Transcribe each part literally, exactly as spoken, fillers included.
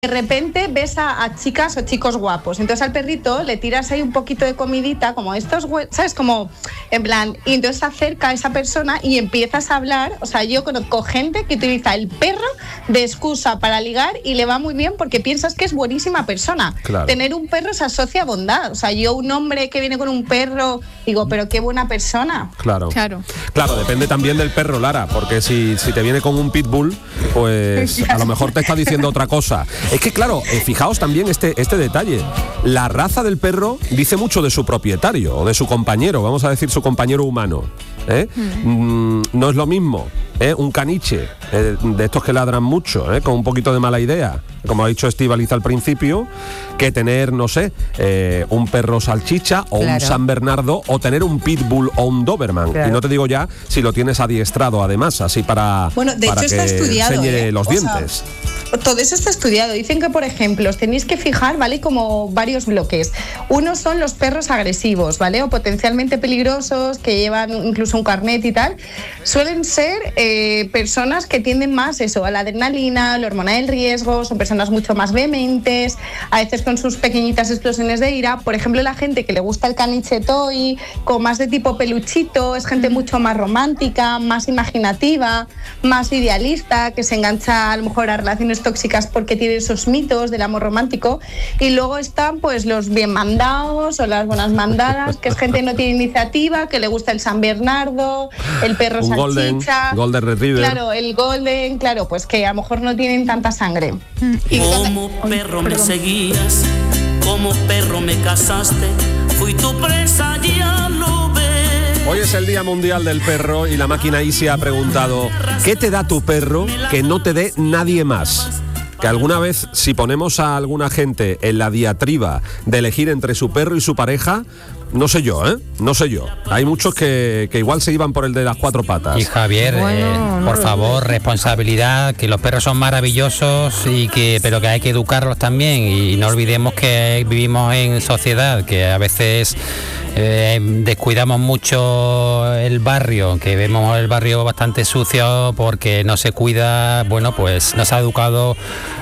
de repente ves a, a chicas o chicos guapos, entonces al perrito le tiras ahí un poquito de comidita, como estos, ¿sabes? Como, en plan, y entonces se acerca a esa persona y empiezas a hablar. O sea, yo conozco gente que utiliza el perro de excusa para ligar y le va muy bien porque piensas que es buenísima persona. Claro. Tener un perro se asocia a bondad. O sea, yo un hombre que viene con un perro, digo, pero qué buena persona. Claro. Claro. Claro, depende también del perro, Lara, porque si, si te viene con un pitbull, pues a lo mejor te está diciendo otra cosa. Es que claro, eh, fijaos también este, este detalle. La raza del perro dice mucho de su propietario o de su compañero, vamos a decir su compañero humano. ¿eh? Mm, no es lo mismo ¿eh? un caniche eh, de estos que ladran mucho, ¿eh? con un poquito de mala idea, como ha dicho Estíbaliz al principio, que tener, no sé, eh, un perro salchicha o claro. un San Bernardo, o tener un pitbull o un Doberman. Claro. Y no te digo ya si lo tienes adiestrado además, así para, bueno, de para hecho que está estudiado, enseñe ¿eh? los O dientes. Sea, todo eso está estudiado. Dicen que, por ejemplo, os tenéis que fijar, ¿vale? Como varios bloques. Uno son los perros agresivos, ¿vale? O potencialmente peligrosos, que llevan incluso un carnet y tal. Suelen ser eh, personas que tienden más eso, a la adrenalina, la hormona del riesgo, son personas mucho más vehementes, a veces con sus pequeñitas explosiones de ira. Por ejemplo, la gente que le gusta el caniche toy, con más de tipo peluchito, es gente mucho más romántica, más imaginativa, más idealista, que se engancha a lo mejor a relaciones tóxicas porque tiene esos mitos del amor romántico. Y luego están pues los bien mandados o las buenas mandadas, que es gente que no tiene iniciativa, que le gusta el San Bernardo, el perro un salchicha, golden, golden retriever. Claro, el golden, claro, pues que a lo mejor no tienen tanta sangre. Y como perro me seguías, como perro me casaste, fui tu presa, ya lo ves. Hoy es el Día Mundial del Perro y la máquina Easy ha preguntado: ¿qué te da tu perro que no te dé nadie más? Que alguna vez, si ponemos a alguna gente en la diatriba de elegir entre su perro y su pareja, no sé yo, ¿eh? No sé yo. Hay muchos que, que igual se iban por el de las cuatro patas. Y Javier, bueno, eh, por no, favor, responsabilidad, que los perros son maravillosos, y que pero que hay que educarlos también. Y no olvidemos que vivimos en sociedad, que a veces eh, descuidamos mucho el barrio, que vemos el barrio bastante sucio porque no se cuida, bueno, pues no se ha educado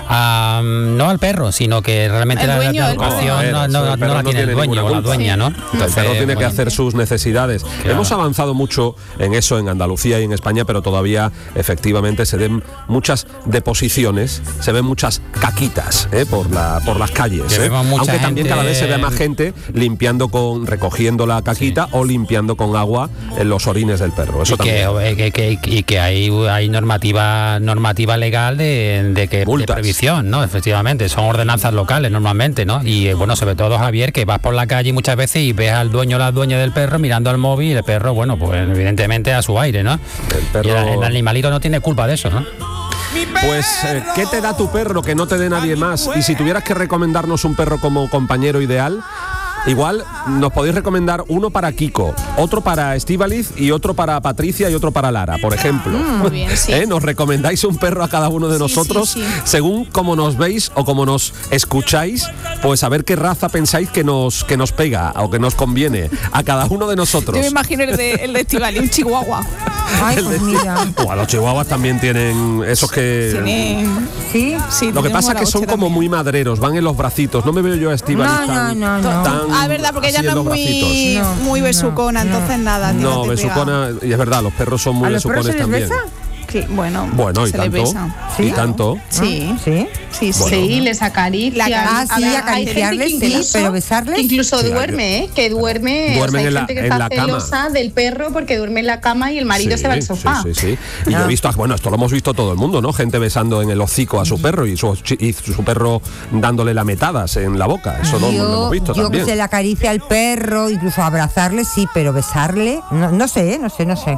a, no al perro, sino que realmente la, dueño, la educación no, no, no, no la tiene el dueño o la dueña, ¿no? Entonces, el perro tiene bueno, que hacer sus necesidades. Claro. Hemos avanzado mucho en eso en Andalucía y en España, pero todavía efectivamente se ven muchas deposiciones, se ven muchas caquitas ¿eh? por la por las calles. ¿eh? Aunque también gente... cada vez se ve más gente limpiando con, recogiendo la caquita sí. o limpiando con agua en los orines del perro. Eso y también. Que, que, que, y que hay, hay normativa normativa legal de, de que de previsión, ¿no? Efectivamente, son ordenanzas locales normalmente, ¿no? Y bueno, sobre todo, Javier, que vas por la calle muchas veces y ves al dueño o la dueña del perro mirando al móvil, y el perro, bueno, pues evidentemente a su aire, ¿no? El perro... Y el, el animalito no tiene culpa de eso, ¿no? Pues, eh, ¿qué te da tu perro que no te dé nadie más? Y si tuvieras que recomendarnos un perro como compañero ideal, igual nos podéis recomendar uno para Kiko, otro para Estíbaliz y otro para Patricia y otro para Lara, por ejemplo. Mm, muy bien, sí. ¿Eh? Nos recomendáis un perro a cada uno de sí, nosotros, sí, sí. según cómo nos veis o cómo nos escucháis, pues a ver qué raza pensáis que nos, que nos pega o que nos conviene a cada uno de nosotros. Yo me imagino el de, el de Estíbaliz, un chihuahua. Ay, pues mira. O a los chihuahuas también tienen esos que... Tienen... Sí, sí. Lo que pasa es que son como también. muy madreros, van en los bracitos. No me veo yo a Estíbaliz no, tan, no, no, no. tan Ah, verdad, porque ella no es muy, no, muy besucona, no, entonces nada. No, no besucona, y es verdad, los perros son muy besucones también. Que, bueno, bueno y tanto, ¿Sí? y tanto. Sí, sí, sí, bueno. sí, les acaricia. Ah, sí, acariciarles, sí, pero besarles. Que incluso sí, duerme, ¿eh? Que duerme. Duermen o sea, hay en la, gente que en está la celosa cama del perro porque duerme en la cama y el marido sí, se va al sofá. Sí, sí, sí. Y no. yo he visto, bueno, esto lo hemos visto todo el mundo, ¿no? Gente besando en el hocico a su perro y su, y su perro dándole lametadas en la boca. Eso no, yo, lo hemos visto yo también. Yo que se le acaricia al perro, incluso abrazarle, sí, pero besarle, no, no sé, ¿eh? no sé, no sé.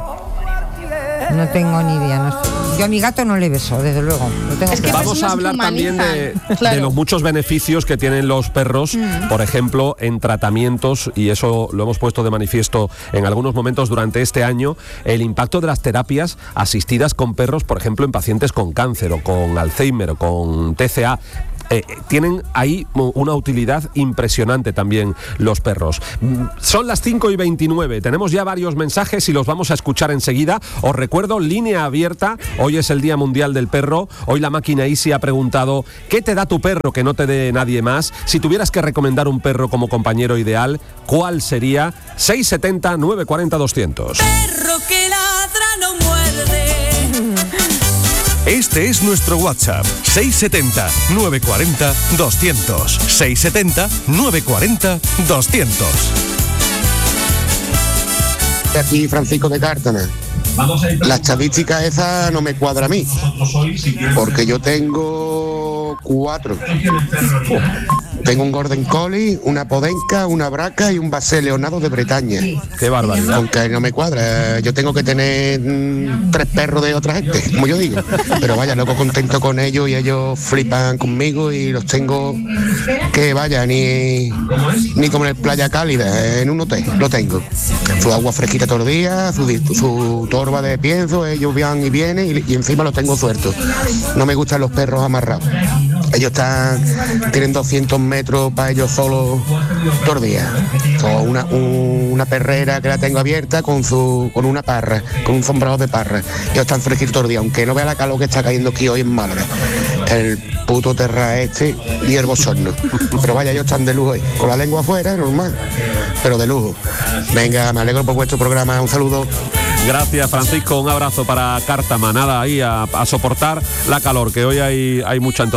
No tengo ni idea, no sé. Yo a mi gato no le beso, desde luego. No tengo es que Vamos a hablar también de, claro. de los muchos beneficios que tienen los perros, mm. por ejemplo, en tratamientos, y eso lo hemos puesto de manifiesto en algunos momentos durante este año, el impacto de las terapias asistidas con perros, por ejemplo, en pacientes con cáncer o con Alzheimer o con T C A. Eh, tienen ahí una utilidad impresionante también los perros. Son las cinco y veintinueve, tenemos ya varios mensajes y los vamos a escuchar enseguida. Os recuerdo, línea abierta, hoy es el Día Mundial del Perro, hoy la máquina Easy ha preguntado, ¿qué te da tu perro que no te dé nadie más? Si tuvieras que recomendar un perro como compañero ideal, ¿cuál sería? seis setenta, nueve cuarenta, doscientos. Perro que ladra no muerde. Este es nuestro WhatsApp, seis setenta, nueve cuarenta, doscientos. seis setenta, nueve cuarenta, doscientos. Aquí Francisco de Cártana. La estadística esa no me cuadra a mí, porque yo tengo cuatro. Tengo un Golden Collie, una Podenca, una Braca y un Basset Leonardo de Bretaña. Qué barbaridad. Aunque no me cuadra, yo tengo que tener mmm, tres perros de otra gente, como yo digo. Pero vaya, loco contento con ellos y ellos flipan conmigo y los tengo que vaya, ni, ni como en el Playa Cálida, en un hotel, lo tengo. Su agua fresquita todos los días, su, su torba de pienso, ellos van y vienen y, y encima los tengo sueltos. No me gustan los perros amarrados. Ellos están, tienen doscientos metros para ellos solos todos los días. O una, un, una perrera que la tengo abierta con su con una parra, con un sombrado de parra. Ellos están fresquitos todos los días, aunque no vea la calor que está cayendo aquí hoy en Málaga. El puto terra este y el bochorno. Pero vaya, ellos están de lujo hoy. Con la lengua afuera, normal, pero de lujo. Venga, me alegro por vuestro programa. Un saludo. Gracias, Francisco, un abrazo para Cártama. Nada, ahí a, a soportar la calor, que hoy hay, hay mucha